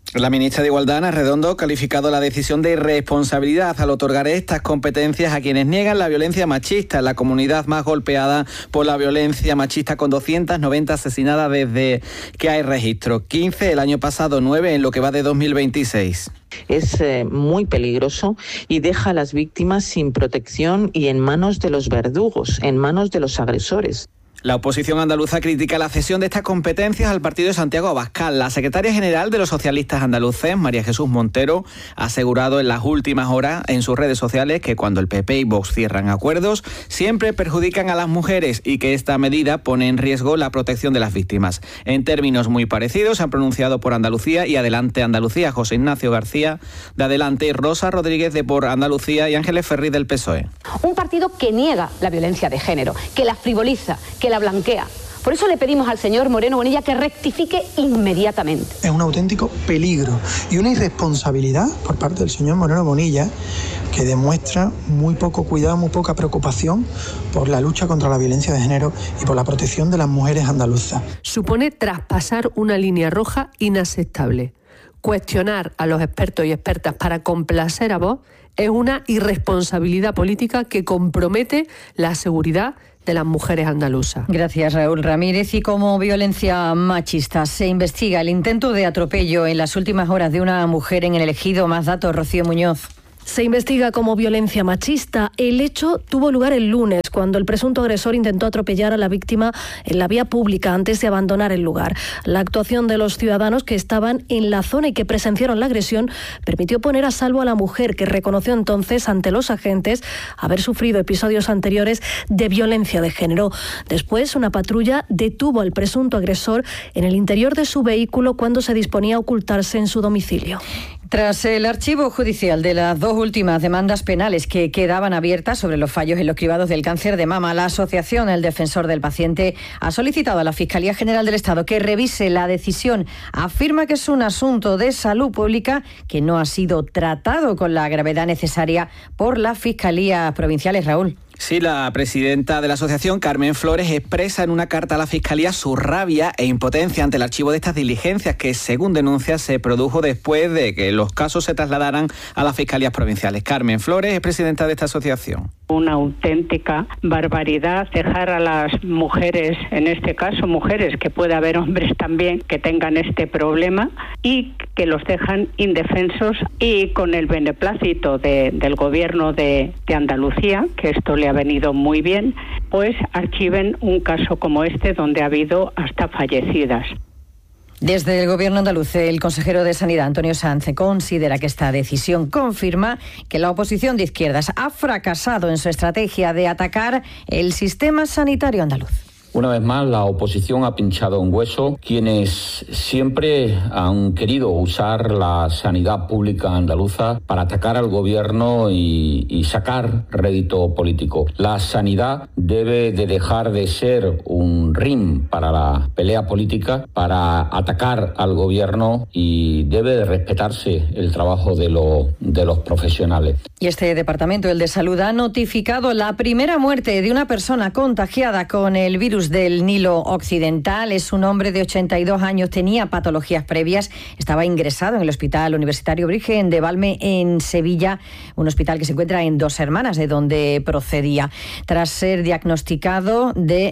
La ministra de Igualdad, Ana Redondo, ha calificado la decisión de irresponsabilidad al otorgar estas competencias a quienes niegan la violencia machista, en la comunidad más golpeada por la violencia machista, con doscientas noventa asesinadas desde que hay registro. quince el año pasado, nueve en lo que va de dos mil veintiséis. Es eh, muy peligroso y deja a las víctimas sin protección y en manos de los verdugos, en manos de los agresores. La oposición andaluza critica la cesión de estas competencias al partido de Santiago Abascal. La secretaria general de los socialistas andaluces, María Jesús Montero, ha asegurado en las últimas horas en sus redes sociales que cuando el P P y Vox cierran acuerdos, siempre perjudican a las mujeres y que esta medida pone en riesgo la protección de las víctimas. En términos muy parecidos se han pronunciado por Andalucía y Adelante Andalucía, José Ignacio García de Adelante y Rosa Rodríguez de Por Andalucía y Ángeles Ferri del P S O E. Un partido que niega la violencia de género, que la frivoliza, que la blanquea. Por eso le pedimos al señor Moreno Bonilla que rectifique inmediatamente. Es un auténtico peligro y una irresponsabilidad por parte del señor Moreno Bonilla que demuestra muy poco cuidado, muy poca preocupación por la lucha contra la violencia de género y por la protección de las mujeres andaluzas. Supone traspasar una línea roja inaceptable. Cuestionar a los expertos y expertas para complacer a Vox es una irresponsabilidad política que compromete la seguridad de las mujeres andaluzas. Gracias, Raúl Ramírez. Y como violencia machista, se investiga el intento de atropello en las últimas horas de una mujer en el Ejido. Más datos, Rocío Muñoz. Se investiga como violencia machista. El hecho tuvo lugar el lunes, cuando el presunto agresor intentó atropellar a la víctima en la vía pública antes de abandonar el lugar. La actuación de los ciudadanos que estaban en la zona y que presenciaron la agresión permitió poner a salvo a la mujer, que reconoció entonces ante los agentes haber sufrido episodios anteriores de violencia de género. Después, una patrulla detuvo al presunto agresor en el interior de su vehículo cuando se disponía a ocultarse en su domicilio. Tras el archivo judicial de las dos últimas demandas penales que quedaban abiertas sobre los fallos en los cribados del cáncer de mama, la Asociación El Defensor del Paciente ha solicitado a la Fiscalía General del Estado que revise la decisión. Afirma que es un asunto de salud pública que no ha sido tratado con la gravedad necesaria por las Fiscalías provinciales. Raúl. Sí, la presidenta de la asociación, Carmen Flores, expresa en una carta a la Fiscalía su rabia e impotencia ante el archivo de estas diligencias que, según denuncia, se produjo después de que los casos se trasladaran a las Fiscalías provinciales. Carmen Flores es presidenta de esta asociación. Una auténtica barbaridad dejar a las mujeres, en este caso mujeres, que puede haber hombres también que tengan este problema y que los dejan indefensos, y con el beneplácito de, del gobierno de, de Andalucía, que esto le ha venido muy bien, pues archiven un caso como este donde ha habido hasta fallecidas. Desde el Gobierno andaluz, el consejero de Sanidad, Antonio Sanz, considera que esta decisión confirma que la oposición de izquierdas ha fracasado en su estrategia de atacar el sistema sanitario andaluz. Una vez más, la oposición ha pinchado un hueso. Quienes siempre han querido usar la sanidad pública andaluza para atacar al gobierno y, y sacar rédito político. La sanidad debe de dejar de ser un ring para la pelea política, para atacar al gobierno, y debe de respetarse el trabajo de, lo, de los profesionales. Y este departamento, el de Salud, ha notificado la primera muerte de una persona contagiada con el virus del Nilo Occidental. Es un hombre de ochenta y dos años, tenía patologías previas, estaba ingresado en el Hospital Universitario Virgen de Valme en Sevilla, un hospital que se encuentra en Dos Hermanas, de donde procedía, tras ser diagnosticado de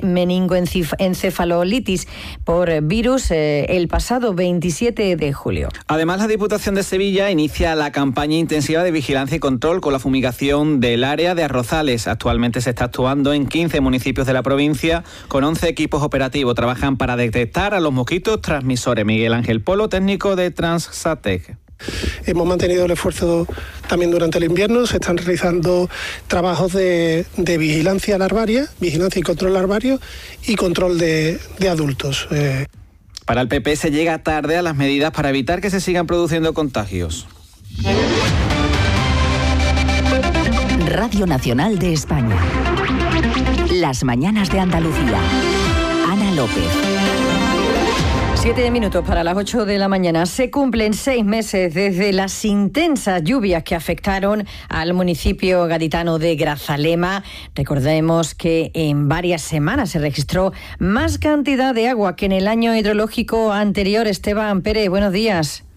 meningoencefalitis por virus eh, el pasado veintisiete de julio. Además, la Diputación de Sevilla inicia la campaña intensiva de vigilancia y control con la fumigación del área de Arrozales. Actualmente se está actuando en quince municipios de la provincia con once equipos operativos. Trabajan para detectar a los mosquitos transmisores. Miguel Ángel Polo, técnico de Transatec. Hemos mantenido el esfuerzo también durante el invierno. Se están realizando trabajos de, de vigilancia larvaria, vigilancia y control larvario y control de, de adultos. Eh. Para el P P se llega tarde a las medidas para evitar que se sigan produciendo contagios. Radio Nacional de España. Las mañanas de Andalucía. Ana López. Siete minutos para las ocho de la mañana. Se cumplen seis meses desde las intensas lluvias que afectaron al municipio gaditano de Grazalema. Recordemos que en varias semanas se registró más cantidad de agua que en el año hidrológico anterior. Esteban Pérez, buenos días.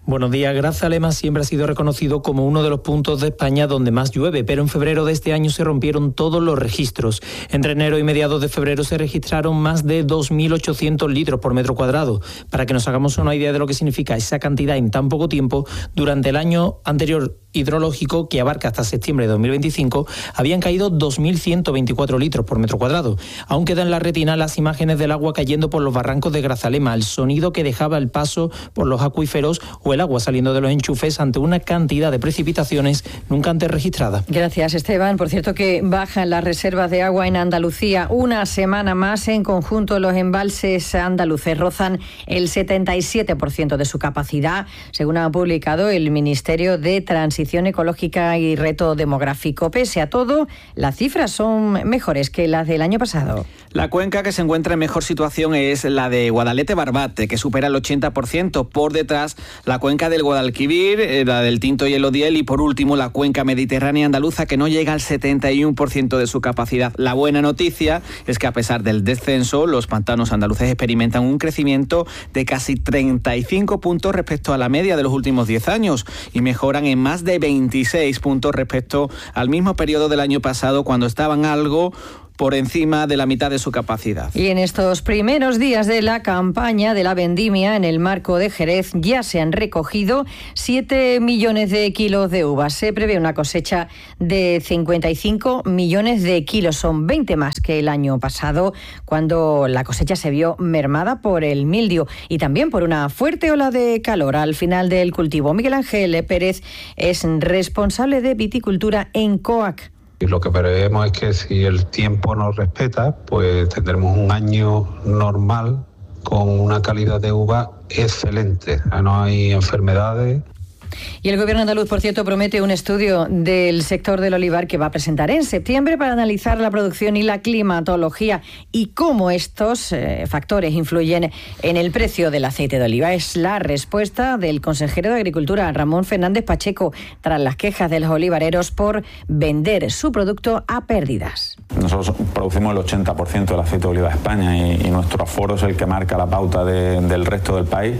Buenos días. Grazalema siempre ha sido reconocido como uno de los puntos de España donde más llueve, pero en febrero de este año se rompieron todos los registros. Entre enero y mediados de febrero se registraron más de dos mil ochocientos litros por metro cuadrado. Para que nos hagamos una idea de lo que significa esa cantidad en tan poco tiempo, durante el año anterior hidrológico, que abarca hasta septiembre de dos mil veinticinco, habían caído dos mil ciento veinticuatro litros por metro cuadrado. Aún quedan en la retina las imágenes del agua cayendo por los barrancos de Grazalema, el sonido que dejaba el paso por los acuíferos o el agua saliendo de los enchufes ante una cantidad de precipitaciones nunca antes registrada. Gracias, Esteban. Por cierto, que bajan las reservas de agua en Andalucía una semana más. En conjunto, los embalses andaluces rozan el setenta y siete por ciento de su capacidad, según ha publicado el Ministerio de Transición Ecológica y Reto Demográfico. Pese a todo, las cifras son mejores que las del año pasado. La cuenca que se encuentra en mejor situación es la de Guadalete-Barbate, que supera el ochenta por ciento. Por detrás, la cuenca del Guadalquivir, la del Tinto y el Odiel, y por último, la cuenca mediterránea andaluza, que no llega al setenta y uno por ciento de su capacidad. La buena noticia es que, a pesar del descenso, los pantanos andaluces experimentan un crecimiento de casi treinta y cinco puntos respecto a la media de los últimos diez años y mejoran en más de veintiséis puntos respecto al mismo periodo del año pasado, cuando estaban algo por encima de la mitad de su capacidad. Y en estos primeros días de la campaña de la vendimia en el marco de Jerez ya se han recogido siete millones de kilos de uvas. Se prevé una cosecha de cincuenta y cinco millones de kilos. Son veinte más que el año pasado, cuando la cosecha se vio mermada por el mildio y también por una fuerte ola de calor al final del cultivo. Miguel Ángel Pérez es responsable de viticultura en COAC. Y lo que prevemos es que si el tiempo nos respeta, pues tendremos un año normal con una calidad de uva excelente. No hay enfermedades. Y el Gobierno andaluz, por cierto, promete un estudio del sector del olivar que va a presentar en septiembre para analizar la producción y la climatología y cómo estos eh, factores influyen en el precio del aceite de oliva. Es la respuesta del consejero de Agricultura, Ramón Fernández Pacheco, tras las quejas de los olivareros por vender su producto a pérdidas. Nosotros producimos el ochenta por ciento del aceite de oliva de España y, y nuestro aforo es el que marca la pauta de, del resto del país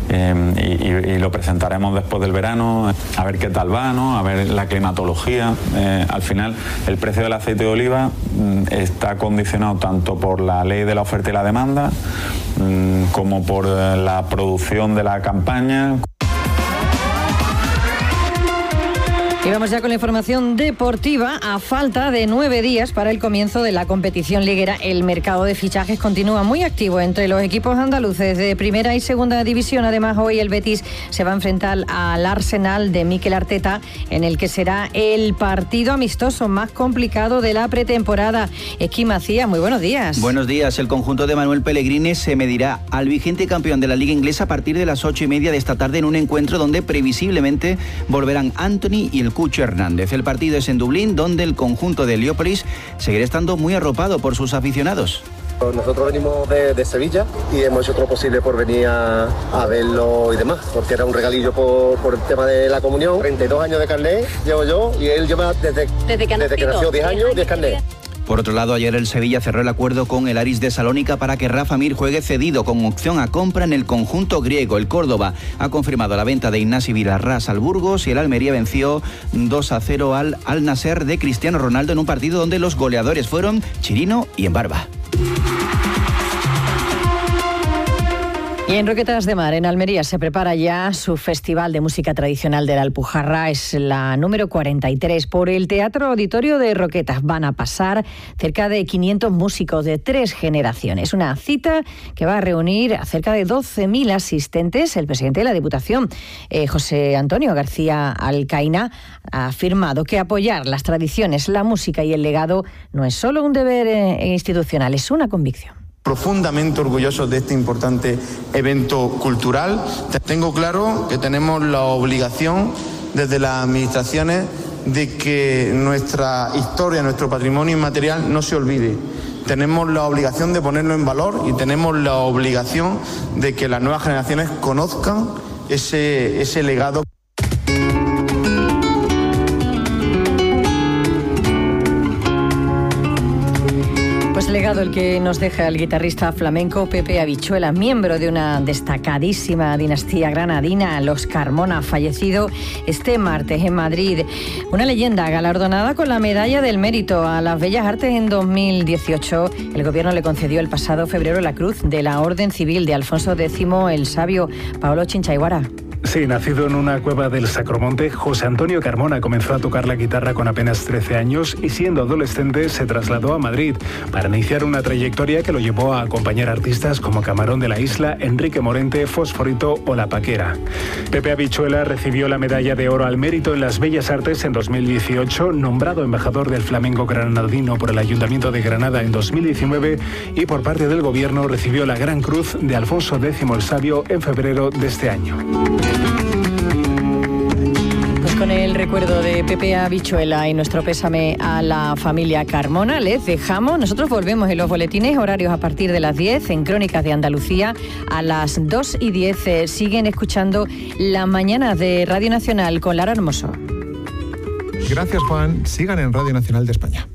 eh, y, y, y lo presentaremos después del verano, a ver qué tal va, ¿no? A ver la climatología. Eh, al final, el precio del aceite de oliva mm, está condicionado tanto por la ley de la oferta y la demanda mm, como por eh, la producción de la campaña. Y vamos ya con la información deportiva. A falta de nueve días para el comienzo de la competición liguera, el mercado de fichajes continúa muy activo entre los equipos andaluces de primera y segunda división. Además, hoy el Betis se va a enfrentar al Arsenal de Mikel Arteta, en el que será el partido amistoso más complicado de la pretemporada. Esquí Macía, muy buenos días. Buenos días. El conjunto de Manuel Pellegrini se medirá al vigente campeón de la Liga Inglesa a partir de las ocho y media de esta tarde en un encuentro donde previsiblemente volverán Anthony y el Cucho Hernández. El partido es en Dublín, donde el conjunto de Heliópolis seguirá estando muy arropado por sus aficionados. Nosotros venimos de, de Sevilla y hemos hecho todo lo posible por venir a, a verlo y demás, porque era un regalillo por, por el tema de la comunión. treinta y dos años de carnet llevo yo y él lleva desde, desde que, desde que nació diez años, diez carnet. Por otro lado, ayer el Sevilla cerró el acuerdo con el Aris de Salónica para que Rafa Mir juegue cedido con opción a compra en el conjunto griego. El Córdoba ha confirmado la venta de Ignasi Vilarrás al Burgos y el Almería venció dos a cero al Al Nasser de Cristiano Ronaldo en un partido donde los goleadores fueron Chirino y Embarba. Y en Roquetas de Mar, en Almería, se prepara ya su Festival de Música Tradicional de la Alpujarra. Es la número cuarenta y tres. Por el Teatro Auditorio de Roquetas van a pasar cerca de quinientos músicos de tres generaciones. Una cita que va a reunir a cerca de doce mil asistentes. El presidente de la Diputación, eh, José Antonio García Alcaina, ha afirmado que apoyar las tradiciones, la música y el legado no es solo un deber eh, institucional, es una convicción. Profundamente orgullosos de este importante evento cultural. Tengo claro que tenemos la obligación desde las administraciones de que nuestra historia, nuestro patrimonio inmaterial no se olvide. Tenemos la obligación de ponerlo en valor y tenemos la obligación de que las nuevas generaciones conozcan ese, ese legado. Pues legado el que nos deja el guitarrista flamenco Pepe Habichuela, miembro de una destacadísima dinastía granadina, los Carmona, fallecido este martes en Madrid. Una leyenda galardonada con la Medalla del Mérito a las Bellas Artes en dos mil dieciocho. El gobierno le concedió el pasado febrero la Cruz de la Orden Civil de Alfonso X el Sabio. Paolo Chinchaiguara. Sí, nacido en una cueva del Sacromonte, José Antonio Carmona comenzó a tocar la guitarra con apenas trece años y siendo adolescente se trasladó a Madrid para iniciar una trayectoria que lo llevó a acompañar artistas como Camarón de la Isla, Enrique Morente, Fosforito o La Paquera. Pepe Habichuela recibió la Medalla de Oro al Mérito en las Bellas Artes en dos mil dieciocho, nombrado embajador del flamenco granadino por el Ayuntamiento de Granada en dos mil diecinueve y por parte del gobierno recibió la Gran Cruz de Alfonso X el Sabio en febrero de este año. Pues con el recuerdo de Pepe Habichuela y nuestro pésame a la familia Carmona, les dejamos. Nosotros volvemos en los boletines horarios a partir de las diez, en Crónicas de Andalucía a las dos y diez. Siguen escuchando Las Mañanas de Radio Nacional con Lara Hermoso. Gracias, Juan. Sigan en Radio Nacional de España.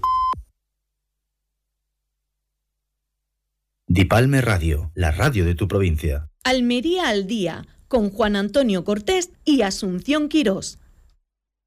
Dipalme Radio, la radio de tu provincia. Almería al día, con Juan Antonio Cortés y Asunción Quirós.